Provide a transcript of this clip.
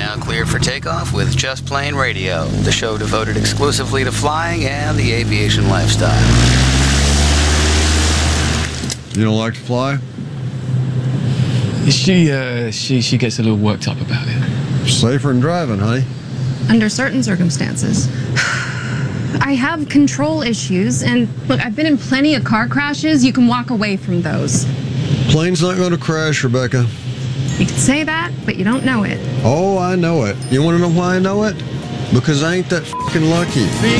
now cleared for takeoff with Just Plane Radio, the show devoted exclusively to flying and the aviation lifestyle. You don't like to fly? She gets a little worked up about it. Safer than driving, honey. Under certain circumstances. I have control issues, and look, I've been in plenty of car crashes. You can walk away from those. Plane's not going to crash, Rebecca. You can say that, but you don't know it. Oh, I know it. You want to know why I know it? Because I ain't that fucking lucky.